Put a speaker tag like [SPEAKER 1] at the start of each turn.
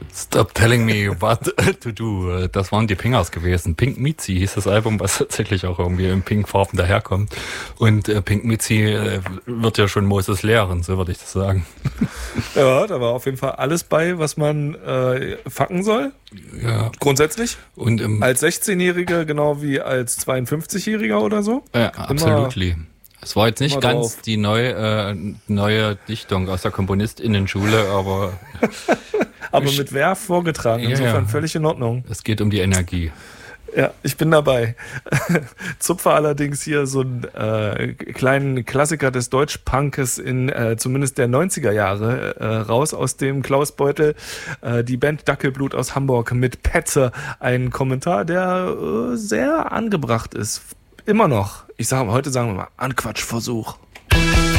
[SPEAKER 1] Stop telling me what to do. Das waren die Pingers gewesen. Pink Mitzi hieß das Album, was tatsächlich auch irgendwie in Pinkfarben daherkommt. Und Pink Mitzi wird ja schon Moses lehren, so würde ich das sagen.
[SPEAKER 2] Ja, da war auf jeden Fall alles bei, was man fucken soll.
[SPEAKER 1] Ja.
[SPEAKER 2] Grundsätzlich.
[SPEAKER 1] Und
[SPEAKER 2] als 16-Jähriger genau wie als 52-Jähriger oder so.
[SPEAKER 1] Ja, absolutely. Es war jetzt nicht ganz die neue Dichtung aus der KomponistInnen-Schule, aber...
[SPEAKER 2] aber mit Verf vorgetragen, insofern völlig in Ordnung.
[SPEAKER 1] Es geht um die Energie.
[SPEAKER 2] Ja, ich bin dabei. Zupfer allerdings hier so einen kleinen Klassiker des Deutschpunkes in zumindest der 90er Jahre raus aus dem Klausbeutel. Die Band Dackelblut aus Hamburg mit Petze. Ein Kommentar, der sehr angebracht ist. Immer noch. Heute sagen wir mal, Anquatschversuch.